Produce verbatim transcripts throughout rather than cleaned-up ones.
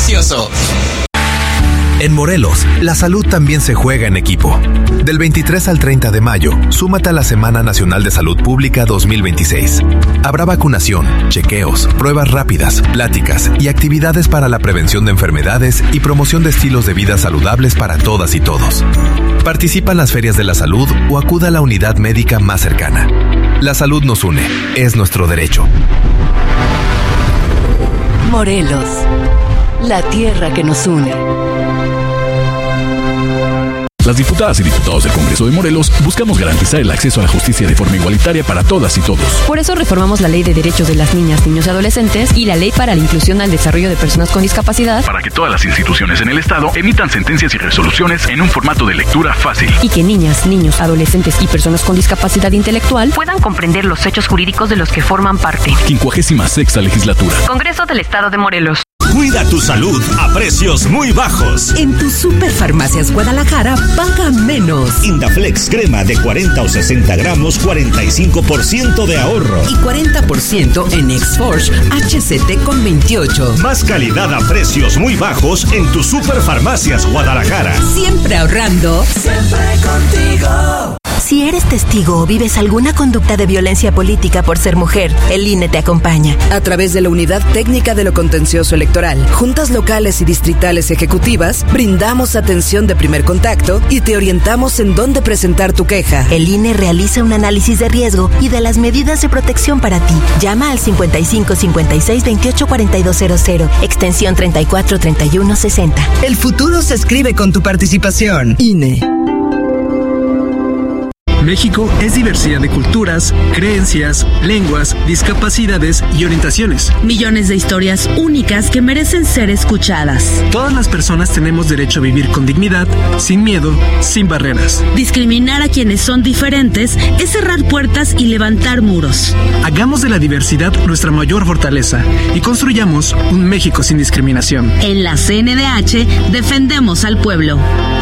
delicioso. En Morelos, la salud también se juega en equipo. Del veintitrés al treinta de mayo, súmate a la Semana Nacional de Salud Pública dos mil veintiséis. Habrá vacunación, chequeos, pruebas rápidas, pláticas y actividades para la prevención de enfermedades y promoción de estilos de vida saludables para todas y todos. Participa en las ferias de la salud o acuda a la unidad médica más cercana. La salud nos une, es nuestro derecho. Morelos, la tierra que nos une. Las diputadas y diputados del Congreso de Morelos buscamos garantizar el acceso a la justicia de forma igualitaria para todas y todos. Por eso reformamos la Ley de Derechos de las Niñas, Niños y Adolescentes y la Ley para la Inclusión al Desarrollo de Personas con Discapacidad, para que todas las instituciones en el Estado emitan sentencias y resoluciones en un formato de lectura fácil. Y que niñas, niños, adolescentes y personas con discapacidad intelectual puedan comprender los hechos jurídicos de los que forman parte. quincuagésima sexta Legislatura. Congreso del Estado de Morelos. Cuida tu salud a precios muy bajos. En tu Superfarmacias Guadalajara, paga menos. Indaflex crema de cuarenta o sesenta gramos, cuarenta y cinco por ciento de ahorro. Y cuarenta por ciento en Exforge H C T con veintiocho. Más calidad a precios muy bajos en tu Superfarmacias Guadalajara. Siempre ahorrando. Siempre contigo. Si eres testigo o vives alguna conducta de violencia política por ser mujer, el I N E te acompaña. A través de la Unidad Técnica de lo Contencioso Electoral, juntas locales y distritales ejecutivas, brindamos atención de primer contacto y te orientamos en dónde presentar tu queja. El I N E realiza un análisis de riesgo y de las medidas de protección para ti. Llama al cincuenta y cinco cincuenta y seis veintiocho cuarenta y dos cero cero, extensión treinta y cuatro treinta y uno sesenta. El futuro se escribe con tu participación. I N E. México es diversidad de culturas, creencias, lenguas, discapacidades y orientaciones. Millones de historias únicas que merecen ser escuchadas. Todas las personas tenemos derecho a vivir con dignidad, sin miedo, sin barreras. Discriminar a quienes son diferentes es cerrar puertas y levantar muros. Hagamos de la diversidad nuestra mayor fortaleza y construyamos un México sin discriminación. En la C N D H defendemos al pueblo.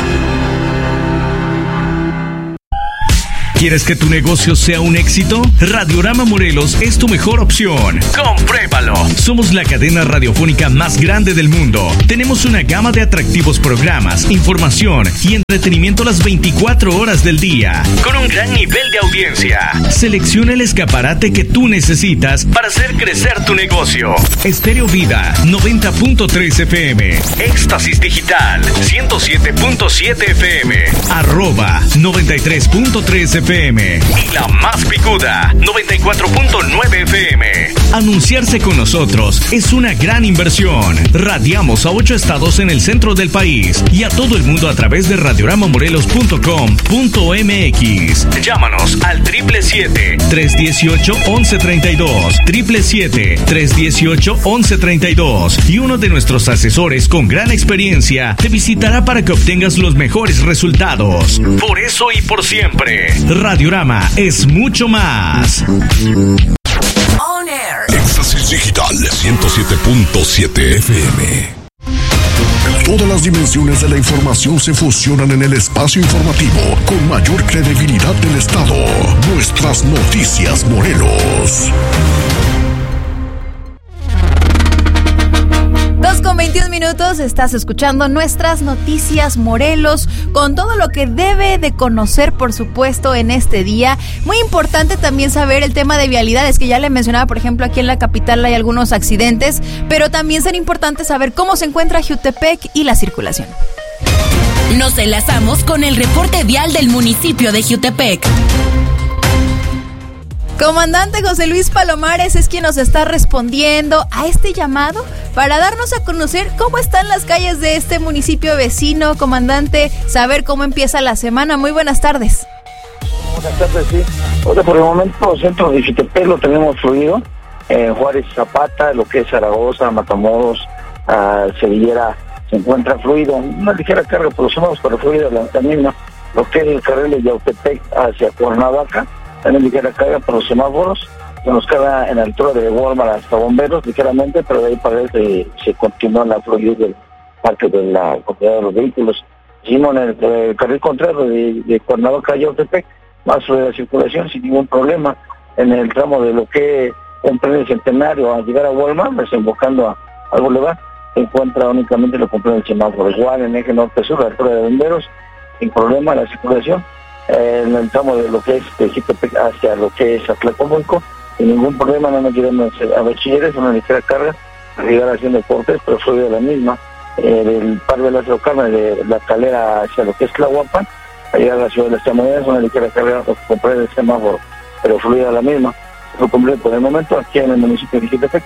¿Quieres que tu negocio sea un éxito? Radiorama Morelos es tu mejor opción. ¡Compruébalo! Somos la cadena radiofónica más grande del mundo. Tenemos una gama de atractivos programas, información y entretenimiento las veinticuatro horas del día, con un gran nivel de audiencia. Selecciona el escaparate que tú necesitas para hacer crecer tu negocio. Estéreo Vida, noventa punto tres F M. Éxtasis Digital, ciento siete punto siete F M. Arroba, noventa y tres punto tres F M. Y la más picuda, noventa y cuatro punto nueve F M. Anunciarse con nosotros es una gran inversión. Radiamos a ocho estados en el centro del país y a todo el mundo a través de radiorama morelos punto com punto m x. Llámanos al triple siete, tres dieciocho, once treinta y dos, triple siete, tres dieciocho, once treinta y dos, y uno de nuestros asesores con gran experiencia te visitará para que obtengas los mejores resultados. Por eso y por siempre, Radiorama es mucho más. On Air. Éxtasis Digital ciento siete punto siete F M. Todas las dimensiones de la información se fusionan en el espacio informativo con mayor credibilidad del Estado. Nuestras Noticias Morelos. dos con veintiún minutos, estás escuchando Nuestras Noticias Morelos, con todo lo que debe de conocer, por supuesto, en este día. Muy importante también saber el tema de vialidades, que ya le mencionaba, por ejemplo, aquí en la capital hay algunos accidentes, pero también será importante saber cómo se encuentra Jiutepec y la circulación. Nos enlazamos con el reporte vial del municipio de Jiutepec. Comandante José Luis Palomares es quien nos está respondiendo a este llamado para darnos a conocer cómo están las calles de este municipio vecino. Comandante, saber cómo empieza la semana. Muy buenas tardes. Buenas tardes, sí. Ahora, por el momento, el centro de Jiutepec lo tenemos fluido. En Juárez y Zapata, lo que es Zaragoza, Matamoros, uh, Sevillera, se encuentra fluido. Una ligera carga por los semáforos, pero fluido también, ¿no? Lo que es el carril de Yautepec hacia Cuernavaca, también ligera carga por los semáforos, se nos queda en la altura de Walmart hasta Bomberos, ligeramente, pero de ahí para él se, se continúa la fluidez del parque de la comunidad de los vehículos. Seguimos en el, el carril contrario de, de Cuernavaca a Yautepec, más sobre la circulación sin ningún problema. En el tramo de lo que comprende el Centenario a llegar a Walmart, desembocando a, al Boulevard, se encuentra únicamente lo comprende el semáforo. Igual en eje norte-sur, a la altura de Bomberos, sin problema la circulación. Eh, en el tramo de lo que es de Jitepec hacia lo que es Atlacomulco, sin ningún problema, no nos llevamos a bachilleres, una ligera carga, a llegar haciendo cortes, pero fluye la misma. Eh, del par de Lázaro Cárdenas, de la calera hacia lo que es Tlahuapan, a llegar a la ciudad de las Chamoneras, una ligera carga, lo que comprende el semáforo, pero fluye la misma. Lo comprende por el momento aquí en el municipio de Jitepec.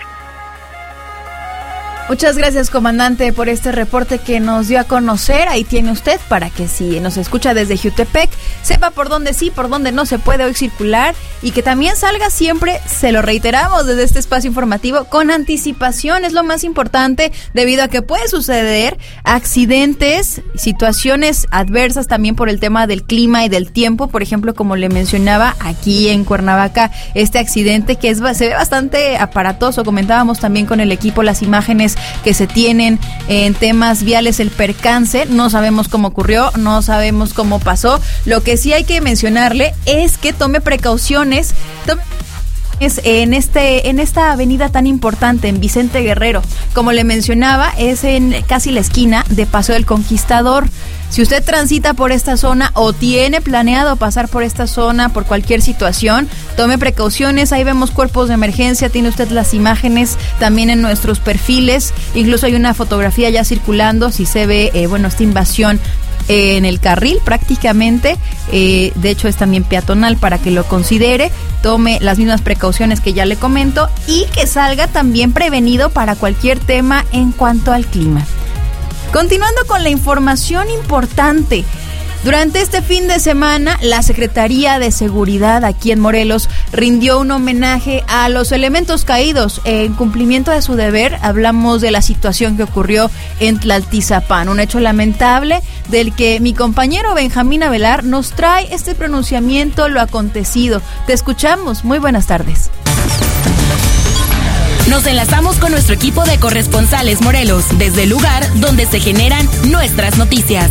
Muchas gracias, comandante, por este reporte que nos dio a conocer. Ahí tiene usted para que si nos escucha desde Jutepec, sepa por dónde sí, por dónde no se puede hoy circular y que también salga siempre, se lo reiteramos desde este espacio informativo, con anticipación. Es lo más importante debido a que puede suceder accidentes, situaciones adversas también por el tema del clima y del tiempo. Por ejemplo, como le mencionaba aquí en Cuernavaca, este accidente que es, se ve bastante aparatoso. Comentábamos también con el equipo las imágenes que se tienen en temas viales, el percance. No sabemos cómo ocurrió, no sabemos cómo pasó. Lo que sí hay que mencionarle es que tome precauciones, tome en este en esta avenida tan importante, en Vicente Guerrero. Como le mencionaba, es en casi la esquina de Paseo del Conquistador. Si usted transita por esta zona o tiene planeado pasar por esta zona por cualquier situación, tome precauciones. Ahí vemos cuerpos de emergencia, tiene usted las imágenes también en nuestros perfiles. Incluso hay una fotografía ya circulando, si se ve, eh, bueno, esta invasión eh, en el carril prácticamente. Eh, de hecho, es también peatonal para que lo considere. Tome las mismas precauciones que ya le comento y que salga también prevenido para cualquier tema en cuanto al clima. Continuando con la información importante, durante este fin de semana, la Secretaría de Seguridad aquí en Morelos rindió un homenaje a los elementos caídos en cumplimiento de su deber. Hablamos de la situación que ocurrió en Tlaltizapán, un hecho lamentable del que mi compañero Benjamín Avelar nos trae este pronunciamiento, lo acontecido. Te escuchamos, muy buenas tardes. Nos enlazamos con nuestro equipo de corresponsales Morelos, desde el lugar donde se generan nuestras noticias.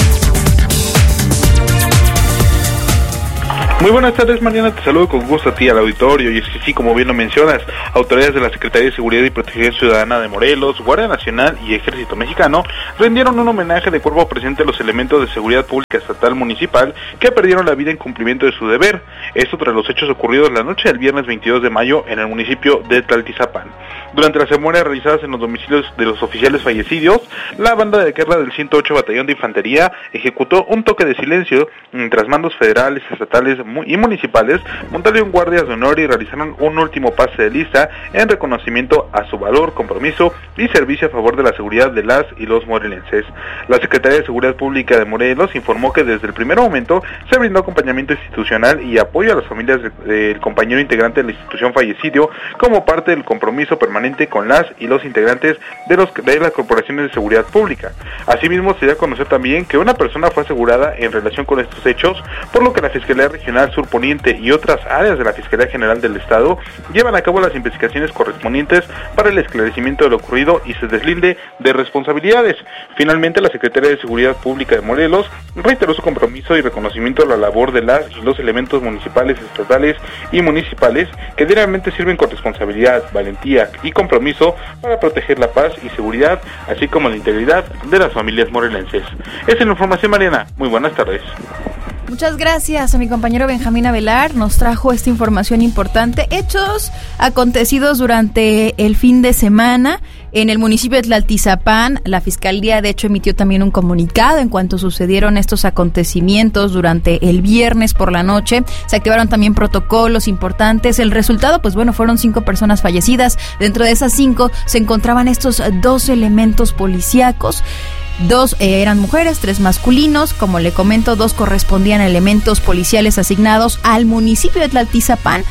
Muy buenas tardes, Mariana, te saludo con gusto a ti al auditorio, y es que sí, como bien lo mencionas, autoridades de la Secretaría de Seguridad y Protección Ciudadana de Morelos, Guardia Nacional y Ejército Mexicano rindieron un homenaje de cuerpo presente a los elementos de seguridad pública estatal municipal que perdieron la vida en cumplimiento de su deber, esto tras los hechos ocurridos la noche del viernes veintidós de mayo en el municipio de Tlaltizapán. Durante las ceremonias realizadas en los domicilios de los oficiales fallecidos, la banda de guerra del ciento ocho Batallón de Infantería ejecutó un toque de silencio mientras mandos federales, estatales y municipales montaron guardias de honor y realizaron un último pase de lista en reconocimiento a su valor, compromiso y servicio a favor de la seguridad de las y los morelenses. La Secretaría de Seguridad Pública de Morelos informó que desde el primer momento se brindó acompañamiento institucional y apoyo a las familias del compañero integrante de la institución fallecido como parte del compromiso permanente con las y los integrantes de, los, de las corporaciones de seguridad pública. Asimismo, se dio a conocer también que una persona fue asegurada en relación con estos hechos, por lo que la Fiscalía Regional Sur Poniente y otras áreas de la Fiscalía General del Estado llevan a cabo las investigaciones correspondientes para el esclarecimiento de lo ocurrido y se deslinde de responsabilidades. Finalmente, la Secretaría de Seguridad Pública de Morelos reiteró su compromiso y reconocimiento a la labor de las y los elementos municipales, estatales y municipales que diariamente sirven con responsabilidad, valentía y compromiso para proteger la paz y seguridad, así como la integridad de las familias morelenses. Esa es la información, Mariana. Muy buenas tardes. Muchas gracias a mi compañero Benjamín Avelar, nos trajo esta información importante. Hechos acontecidos durante el fin de semana en el municipio de Tlaltizapán. La Fiscalía, de hecho, emitió también un comunicado en cuanto sucedieron estos acontecimientos durante el viernes por la noche. Se activaron también protocolos importantes. El resultado, pues bueno, fueron cinco personas fallecidas. Dentro de esas cinco se encontraban estos dos elementos policíacos. Dos eh, eran mujeres, tres masculinos. Como le comento, dos correspondían a elementos policiales asignados al municipio de Tlaltizapán.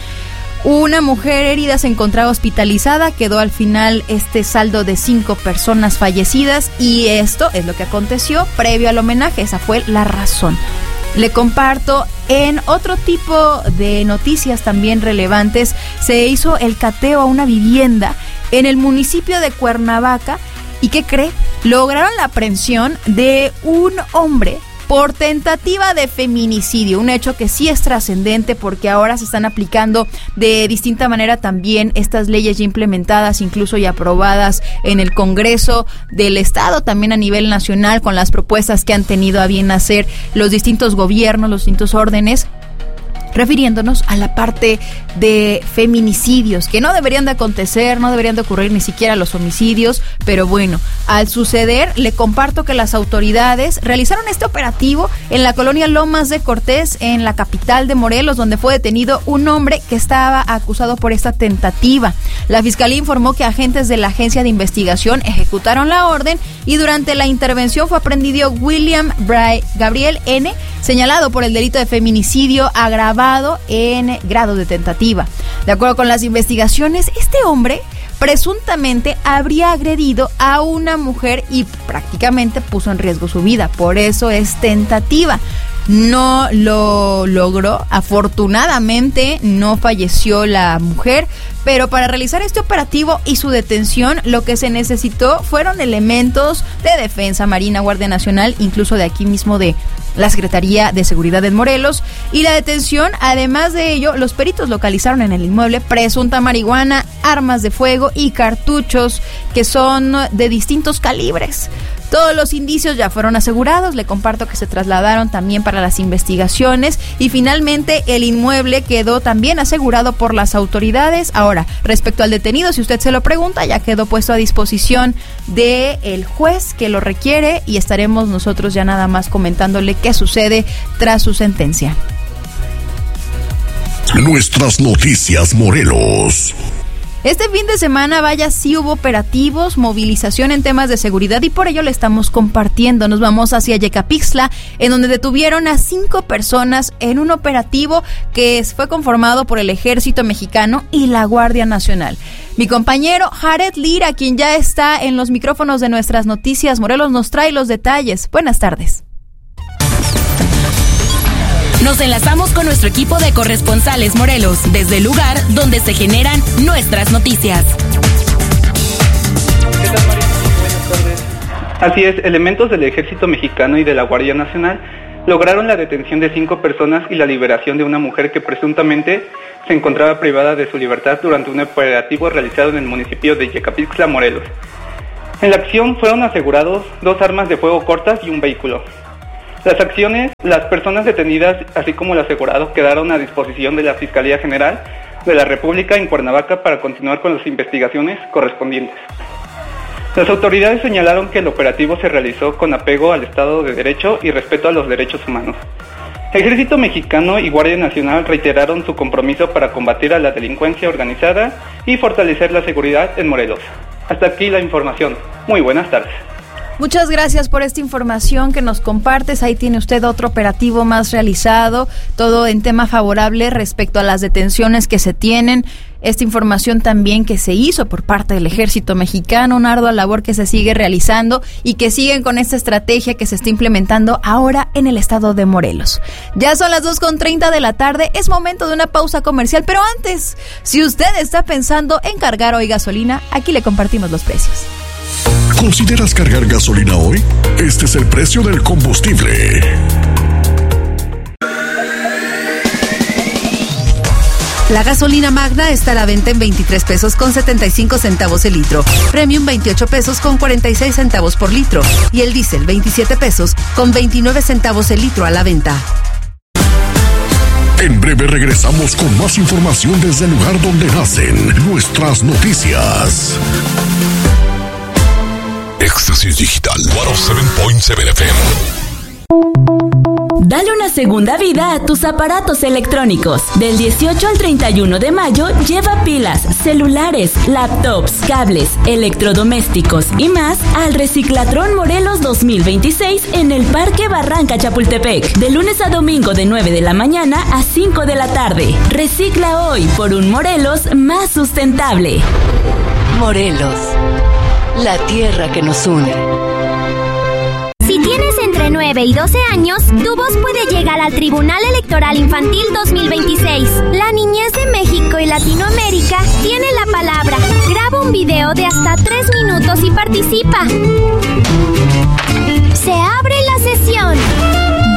Una mujer herida se encontraba hospitalizada, quedó al final este saldo de cinco personas fallecidas y esto es lo que aconteció previo al homenaje, esa fue la razón. Le comparto, en otro tipo de noticias también relevantes, se hizo el cateo a una vivienda en el municipio de Cuernavaca. ¿Y qué cree? Lograron la aprehensión de un hombre por tentativa de feminicidio, un hecho que sí es trascendente porque ahora se están aplicando de distinta manera también estas leyes ya implementadas, incluso y aprobadas en el Congreso del Estado, también a nivel nacional, con las propuestas que han tenido a bien hacer los distintos gobiernos, los distintos órdenes, refiriéndonos a la parte de feminicidios, que no deberían de acontecer, no deberían de ocurrir ni siquiera los homicidios, pero bueno, al suceder, le comparto que las autoridades realizaron este operativo en la colonia Lomas de Cortés, en la capital de Morelos, donde fue detenido un hombre que estaba acusado por esta tentativa. La Fiscalía informó que agentes de la Agencia de Investigación ejecutaron la orden y durante la intervención fue aprendido William Bray Gabriel N., señalado por el delito de feminicidio agravado en grado de tentativa. De acuerdo con las investigaciones, este hombre presuntamente habría agredido a una mujer y prácticamente puso en riesgo su vida. Por eso es tentativa. No lo logró, afortunadamente no falleció la mujer, pero para realizar este operativo y su detención lo que se necesitó fueron elementos de Defensa, Marina, Guardia Nacional, incluso de aquí mismo de la Secretaría de Seguridad de Morelos, y la detención, además de ello, los peritos localizaron en el inmueble presunta marihuana, armas de fuego y cartuchos que son de distintos calibres. Todos los indicios ya fueron asegurados, le comparto que se trasladaron también para las investigaciones y finalmente el inmueble quedó también asegurado por las autoridades. Ahora, respecto al detenido, si usted se lo pregunta, ya quedó puesto a disposición del juez que lo requiere y estaremos nosotros ya nada más comentándole qué sucede tras su sentencia. Nuestras noticias Morelos. Este fin de semana, vaya, sí hubo operativos, movilización en temas de seguridad y por ello le estamos compartiendo. Nos vamos hacia Yecapixtla, en donde detuvieron a cinco personas en un operativo que fue conformado por el Ejército Mexicano y la Guardia Nacional. Mi compañero Jared Lira, quien ya está en los micrófonos de Nuestras Noticias Morelos, nos trae los detalles. Buenas tardes. Nos enlazamos con nuestro equipo de corresponsales Morelos, desde el lugar donde se generan nuestras noticias. ¿Qué tal, María? Buenas tardes. Así es, elementos del Ejército Mexicano y de la Guardia Nacional lograron la detención de cinco personas y la liberación de una mujer que presuntamente se encontraba privada de su libertad durante un operativo realizado en el municipio de Yecapixtla, Morelos. En la acción fueron asegurados dos armas de fuego cortas y un vehículo. Las acciones, las personas detenidas, así como el asegurado, quedaron a disposición de la Fiscalía General de la República en Cuernavaca para continuar con las investigaciones correspondientes. Las autoridades señalaron que el operativo se realizó con apego al Estado de Derecho y respeto a los derechos humanos. Ejército Mexicano y Guardia Nacional reiteraron su compromiso para combatir a la delincuencia organizada y fortalecer la seguridad en Morelos. Hasta aquí la información. Muy buenas tardes. Muchas gracias por esta información que nos compartes. Ahí tiene usted otro operativo más realizado, todo en tema favorable respecto a las detenciones que se tienen. Esta información también que se hizo por parte del Ejército Mexicano, una ardua labor que se sigue realizando y que siguen con esta estrategia que se está implementando ahora en el estado de Morelos. Ya son las dos con treinta de la tarde, es momento de una pausa comercial, pero antes, si usted está pensando en cargar hoy gasolina, aquí le compartimos los precios. ¿Consideras cargar gasolina hoy? Este es el precio del combustible. La gasolina Magna está a la venta en veintitrés pesos con setenta y cinco centavos el litro. Premium veintiocho pesos con cuarenta y seis centavos por litro. Y el diésel veintisiete pesos con veintinueve centavos el litro a la venta. En breve regresamos con más información desde el lugar donde nacen nuestras noticias. Éxtasis Digital ciento siete punto siete F M. Dale una segunda vida a tus aparatos electrónicos. Del dieciocho al treinta y uno de mayo, lleva pilas, celulares, laptops, cables, electrodomésticos y más al Reciclatrón Morelos dos mil veintiséis en el Parque Barranca Chapultepec. De lunes a domingo de nueve de la mañana a cinco de la tarde. Recicla hoy por un Morelos más sustentable. Morelos, la tierra que nos une. Si tienes entre nueve y doce años, tu voz puede llegar al Tribunal Electoral Infantil dos mil veintiséis. La niñez de México y Latinoamérica tiene la palabra. Graba un video de hasta tres minutos y participa. Se abre la sesión.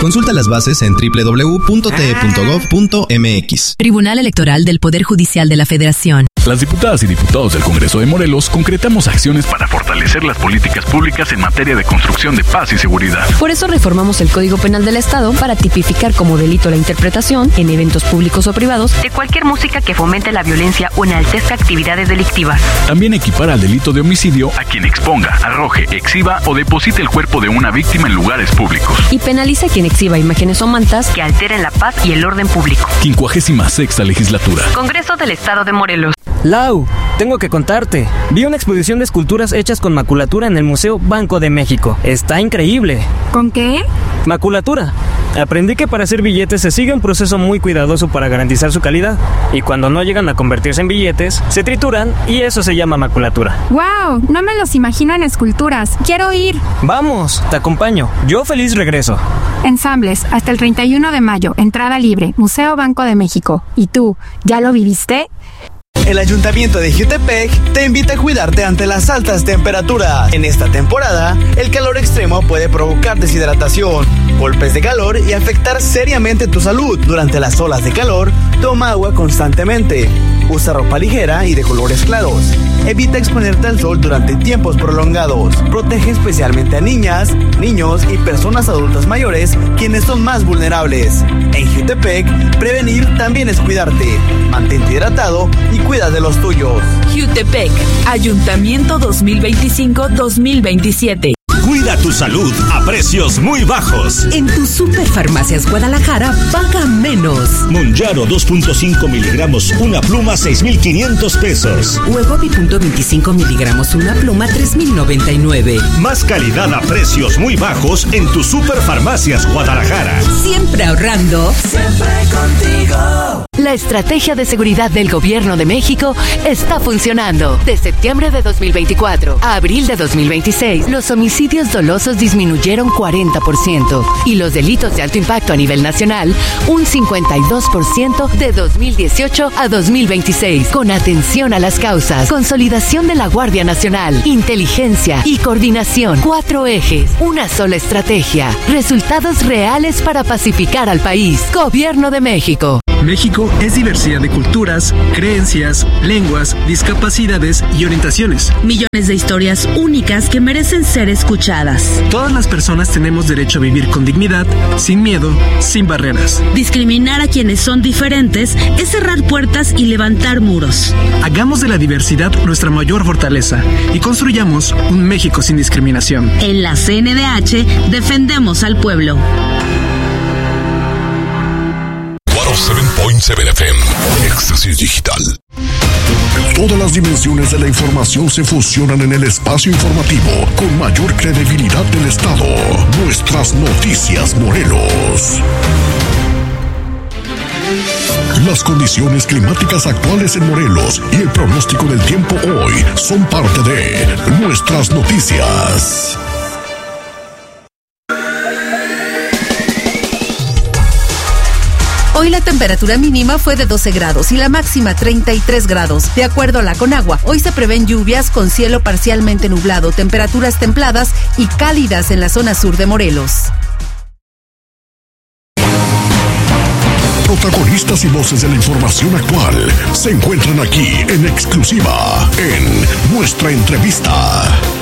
Consulta las bases en doble u doble u doble u punto t e punto gov punto m x. Tribunal Electoral del Poder Judicial de la Federación. Las diputadas y diputados del Congreso de Morelos concretamos acciones para fortalecer las políticas públicas en materia de construcción de paz y seguridad. Por eso reformamos el Código Penal del Estado para tipificar como delito la interpretación, en eventos públicos o privados, de cualquier música que fomente la violencia o enaltezca actividades delictivas. También equipara al delito de homicidio a quien exponga, arroje, exhiba o deposite el cuerpo de una víctima en lugares públicos. Y penaliza a quien exhiba imágenes o mantas que alteren la paz y el orden público. Quincuagésima sexta legislatura. Congreso del Estado de Morelos. Lau, tengo que contarte. Vi una exposición de esculturas hechas con maculatura en el Museo Banco de México. Está increíble. ¿Con qué? Maculatura. Aprendí que para hacer billetes se sigue un proceso muy cuidadoso para garantizar su calidad. Y cuando no llegan a convertirse en billetes, se trituran y eso se llama maculatura. ¡Wow! No me los imagino en esculturas. Quiero ir. Vamos, te acompaño. Yo feliz regreso. Ensambles, hasta el treinta y uno de mayo. Entrada libre. Museo Banco de México. ¿Y tú, ya lo viviste? El Ayuntamiento de Jutepec te invita a cuidarte ante las altas temperaturas. En esta temporada, el calor extremo puede provocar deshidratación, golpes de calor y afectar seriamente tu salud. Durante las olas de calor, toma agua constantemente. Usa ropa ligera y de colores claros. Evita exponerte al sol durante tiempos prolongados. Protege especialmente a niñas, niños y personas adultas mayores, quienes son más vulnerables. En Jutepec, prevenir también es cuidarte. Mantente hidratado y cuida de los tuyos. Jutepec, Ayuntamiento dos mil veinticinco dos mil veintisiete. Cuida tu salud a precios muy bajos. En tu Superfarmacias Guadalajara, paga menos. Monjaro dos punto cinco miligramos, una pluma, seis mil quinientos pesos. Wegovy punto veinticinco miligramos, una pluma, tres mil noventa y nueve. Más calidad a precios muy bajos en tu Superfarmacias Guadalajara. Siempre ahorrando. Siempre contigo. La estrategia de seguridad del Gobierno de México está funcionando. De septiembre de dos mil veinticuatro a abril de dos mil veintiséis, los homicidios dolosos disminuyeron cuarenta por ciento y los delitos de alto impacto a nivel nacional un cincuenta y dos por ciento de dos mil dieciocho a dos mil veintiséis. Con atención a las causas, consolidación de la Guardia Nacional, inteligencia y coordinación. Cuatro ejes, una sola estrategia. Resultados reales para pacificar al país. Gobierno de México. México es diversidad de culturas, creencias, lenguas, discapacidades y orientaciones. Millones de historias únicas que merecen ser escuchadas. Todas las personas tenemos derecho a vivir con dignidad, sin miedo, sin barreras. Discriminar a quienes son diferentes es cerrar puertas y levantar muros. Hagamos de la diversidad nuestra mayor fortaleza y construyamos un México sin discriminación. En la C N D H defendemos al pueblo. siete punto siete F M, Éxtasis Digital. Todas las dimensiones de la información se fusionan en el espacio informativo con mayor credibilidad del Estado. Nuestras noticias Morelos. Las condiciones climáticas actuales en Morelos y el pronóstico del tiempo hoy son parte de nuestras noticias. Hoy la temperatura mínima fue de doce grados y la máxima treinta y tres grados. De acuerdo a la Conagua, hoy se prevén lluvias con cielo parcialmente nublado, temperaturas templadas y cálidas en la zona sur de Morelos. Protagonistas y voces de la información actual se encuentran aquí en exclusiva en Nuestra Entrevista.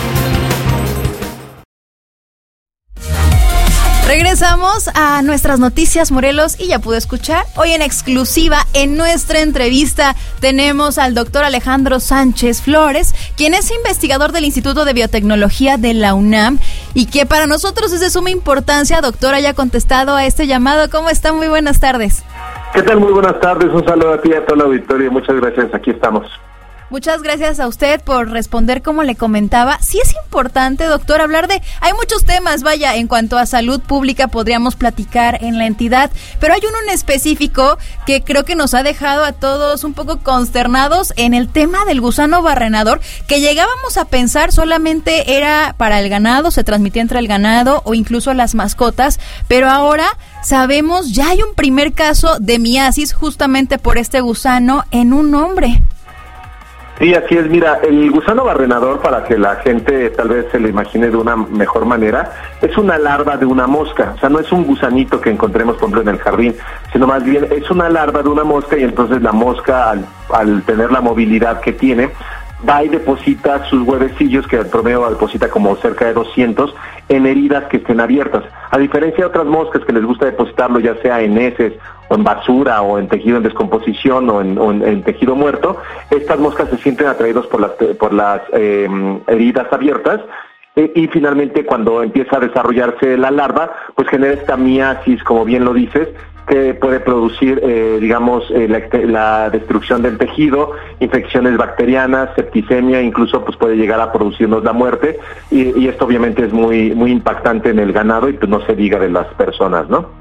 Regresamos a nuestras noticias Morelos y ya pude escuchar. Hoy en exclusiva en nuestra entrevista tenemos al doctor Alejandro Sánchez Flores, quien es investigador del Instituto de Biotecnología de la UNAM y que para nosotros es de suma importancia, doctor, haya contestado a este llamado. ¿Cómo está? Muy buenas tardes. ¿Qué tal? Muy buenas tardes. Un saludo a ti y a toda la auditoría. Muchas gracias. Aquí estamos. Muchas gracias a usted por responder, como le comentaba. Sí es importante, doctor, hablar de... Hay muchos temas, vaya, en cuanto a salud pública podríamos platicar en la entidad, pero hay uno en específico que creo que nos ha dejado a todos un poco consternados en el tema del gusano barrenador, que llegábamos a pensar solamente era para el ganado, se transmitía entre el ganado o incluso las mascotas, pero ahora sabemos ya hay un primer caso de miasis justamente por este gusano en un hombre. Sí, así es. Mira, el gusano barrenador, para que la gente tal vez se lo imagine de una mejor manera, es una larva de una mosca. O sea, no es un gusanito que encontremos, por ejemplo, en el jardín, sino más bien es una larva de una mosca, y entonces la mosca, al, al tener la movilidad que tiene, va y deposita sus huevecillos, que al promedio deposita como cerca de doscientos, en heridas que estén abiertas. A diferencia de otras moscas que les gusta depositarlo ya sea en heces, o en basura, o en tejido en descomposición, o en, o en, en tejido muerto, estas moscas se sienten atraídos por las, por las eh, heridas abiertas, eh, y finalmente cuando empieza a desarrollarse la larva, pues genera esta miasis, como bien lo dices, que puede producir, eh, digamos, eh, la, la destrucción del tejido, infecciones bacterianas, septicemia, incluso pues puede llegar a producirnos la muerte, y, y esto obviamente es muy, muy impactante en el ganado, y pues no se diga de las personas, ¿no?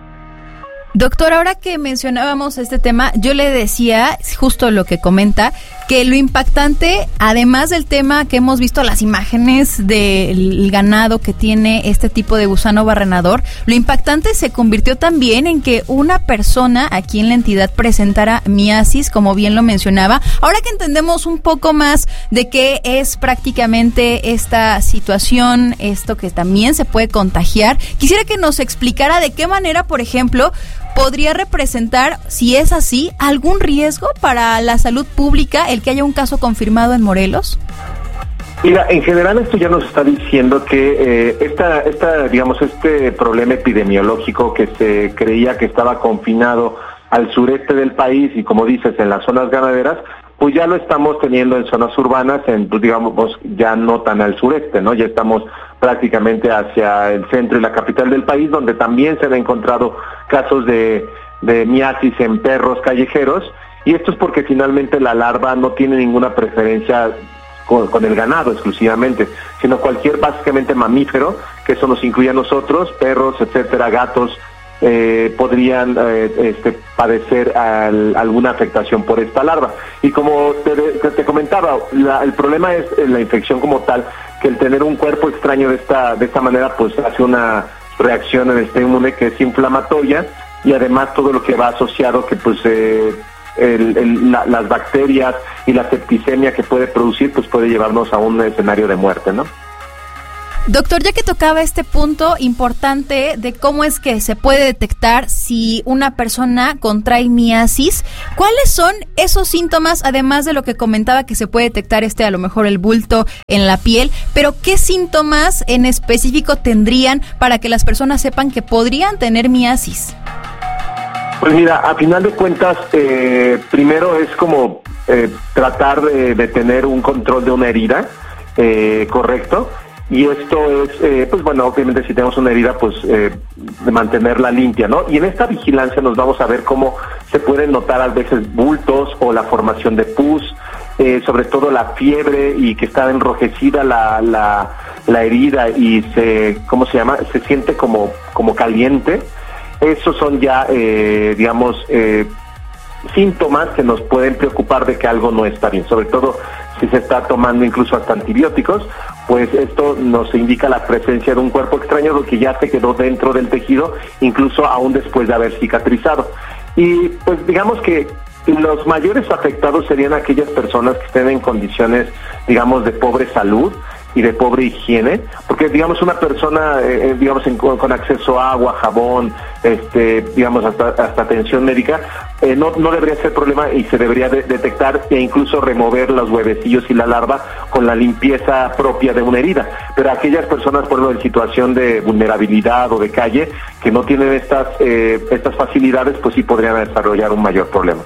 Doctor, ahora que mencionábamos este tema, yo le decía, justo lo que comenta, que lo impactante, además del tema que hemos visto las imágenes del ganado que tiene este tipo de gusano barrenador, lo impactante se convirtió también en que una persona aquí en la entidad presentara miasis, como bien lo mencionaba. Ahora que entendemos un poco más de qué es prácticamente esta situación, esto que también se puede contagiar, quisiera que nos explicara de qué manera, por ejemplo, podría representar, si es así, algún riesgo para la salud pública el que haya un caso confirmado en Morelos. Mira, en general esto ya nos está diciendo que eh, esta, esta, digamos, este problema epidemiológico que se creía que estaba confinado al sureste del país y, como dices, en las zonas ganaderas, pues ya lo estamos teniendo en zonas urbanas, en, pues, digamos, ya no tan al sureste, ¿no? Ya estamos prácticamente hacia el centro y la capital del país, donde también se han encontrado casos de, de miasis en perros callejeros, y esto es porque finalmente la larva no tiene ninguna preferencia con, con el ganado exclusivamente, sino cualquier básicamente mamífero, que eso nos incluye a nosotros, perros, etcétera, gatos, eh, podrían eh, este, padecer al, alguna afectación por esta larva. Y como te, te comentaba, la, el problema es la infección como tal, que el tener un cuerpo extraño de esta de esta manera pues hace una reacción en el sistema inmune que es inflamatoria, y además todo lo que va asociado, que pues eh, el, el, la, las bacterias y la septicemia que puede producir pues puede llevarnos a un escenario de muerte, ¿no? Doctor, ya que tocaba este punto importante de cómo es que se puede detectar si una persona contrae miasis, ¿cuáles son esos síntomas, además de lo que comentaba que se puede detectar este a lo mejor el bulto en la piel, pero qué síntomas en específico tendrían para que las personas sepan que podrían tener miasis? Pues mira, a final de cuentas, eh, primero es como eh, tratar de, de tener un control de una herida, eh, correcto. Y esto es, eh, pues bueno, obviamente si tenemos una herida, pues eh, de mantenerla limpia, ¿no? Y en esta vigilancia nos vamos a ver cómo se pueden notar a veces bultos o la formación de pus, eh, sobre todo la fiebre y que está enrojecida la, la, la herida y se, ¿cómo se llama? Se siente como, como caliente. Esos son ya, eh, digamos, eh, síntomas que nos pueden preocupar de que algo no está bien, sobre todo si se está tomando incluso hasta antibióticos, pues esto nos indica la presencia de un cuerpo extraño que ya se quedó dentro del tejido, incluso aún después de haber cicatrizado. Y pues digamos que los mayores afectados serían aquellas personas que estén en condiciones, digamos, de pobre salud y de pobre higiene, porque digamos una persona eh, digamos en, con acceso a agua, jabón, este digamos hasta hasta atención médica, eh, no no debería ser problema y se debería de, detectar e incluso remover los huevecillos y la larva con la limpieza propia de una herida. Pero aquellas personas, por ejemplo, en situación de vulnerabilidad o de calle, que no tienen estas eh, estas facilidades, pues sí podrían desarrollar un mayor problema.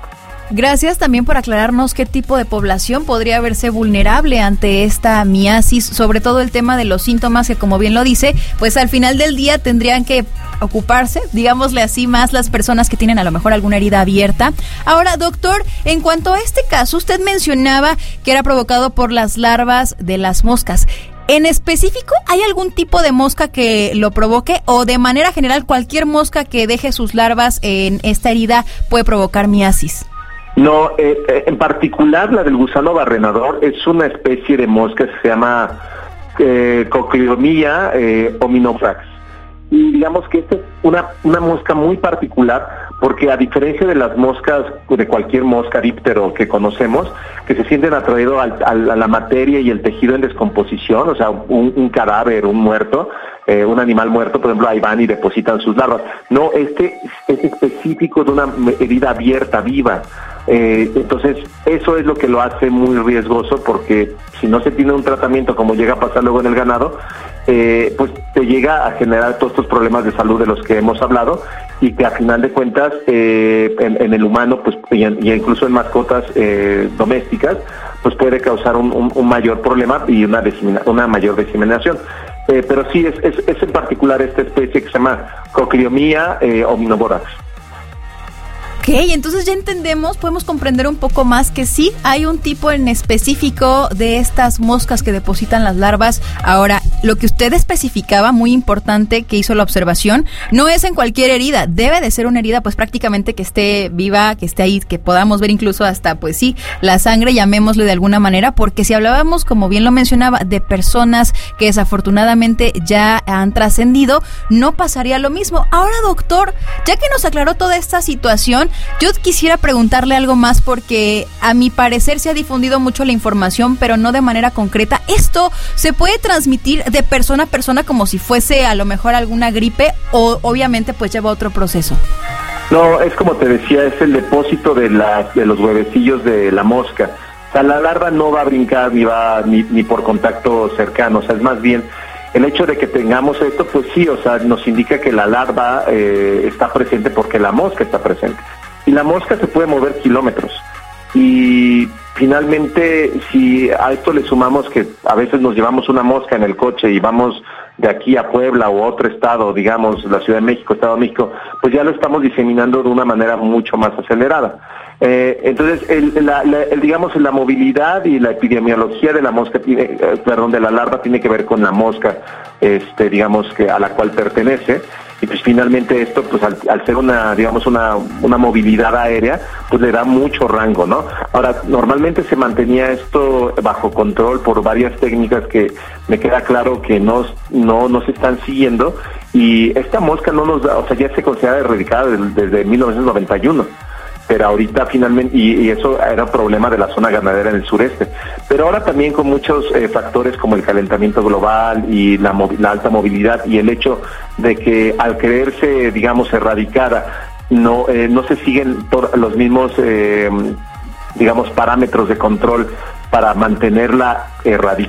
Gracias también por aclararnos qué tipo de población podría verse vulnerable ante esta miasis, sobre todo el tema de los síntomas que, como bien lo dice, pues al final del día tendrían que ocuparse, digámosle así, más las personas que tienen a lo mejor alguna herida abierta. Ahora, doctor, en cuanto a este caso, usted mencionaba que era provocado por las larvas de las moscas. ¿En específico hay algún tipo de mosca que lo provoque, o de manera general cualquier mosca que deje sus larvas en esta herida puede provocar miasis? No, eh, en particular la del gusano barrenador es una especie de mosca que se llama eh, Coccidomyia eh, hominofrax. Y digamos que esta es una, una mosca muy particular porque, a diferencia de las moscas, de cualquier mosca díptero que conocemos, que se sienten atraídos al, al, a la materia y el tejido en descomposición, o sea, un, un cadáver, un muerto, eh, un animal muerto, por ejemplo, ahí van y depositan sus larvas. No, este es específico de una herida abierta, viva. Eh, entonces, eso es lo que lo hace muy riesgoso, porque si no se tiene un tratamiento, como llega a pasar luego en el ganado, eh, pues te llega a generar todos estos problemas de salud de los que hemos hablado, y que a final de cuentas eh, en, en el humano, pues y, y incluso en mascotas eh, domésticas, pues puede causar un, un, un mayor problema y una, disemina, una mayor diseminación. Eh, pero sí, es, es, es en particular esta especie que se llama Cocriomia eh, omnivorax. Ok, entonces ya entendemos, podemos comprender un poco más que sí hay un tipo en específico de estas moscas que depositan las larvas. Ahora, lo que usted especificaba, muy importante, que hizo la observación, no es en cualquier herida, debe de ser una herida pues prácticamente que esté viva, que esté ahí, que podamos ver incluso hasta, pues sí, la sangre, llamémosle de alguna manera, porque si hablábamos, como bien lo mencionaba, de personas que desafortunadamente ya han trascendido, no pasaría lo mismo. Ahora, doctor, ya que nos aclaró toda esta situación, yo quisiera preguntarle algo más, porque a mi parecer se ha difundido mucho la información, pero no de manera concreta. ¿Esto se puede transmitir de persona a persona como si fuese a lo mejor alguna gripe, o obviamente pues lleva otro proceso? No, es como te decía, es el depósito de, las, de los huevecillos de la mosca. O sea, la larva no va a brincar ni va ni, ni por contacto cercano, o sea, es más bien el hecho de que tengamos esto, pues sí, o sea, nos indica que la larva eh, está presente porque la mosca está presente. Y la mosca se puede mover kilómetros. Y finalmente, si a esto le sumamos que a veces nos llevamos una mosca en el coche y vamos de aquí a Puebla o a otro estado, digamos, la Ciudad de México, Estado de México, pues ya lo estamos diseminando de una manera mucho más acelerada. Eh, entonces, el, la, la, el, digamos, la movilidad y la epidemiología de la mosca, tiene, eh, perdón, de la larva tiene que ver con la mosca, este, digamos, que a la cual pertenece. Y pues finalmente esto, pues al, al ser una, digamos, una, una movilidad aérea, pues le da mucho rango, ¿no? Ahora, normalmente se mantenía esto bajo control por varias técnicas que me queda claro que no, no, no se están siguiendo, y esta mosca no nos da, o sea, ya se considera erradicada desde, desde mil novecientos noventa y uno. Pero ahorita finalmente, y, y eso era un problema de la zona ganadera en el sureste, pero ahora también con muchos eh, factores como el calentamiento global y la, la alta movilidad, y el hecho de que al creerse, digamos, erradicada, no, eh, no se siguen los mismos, eh, digamos, parámetros de control para mantenerla erradicada.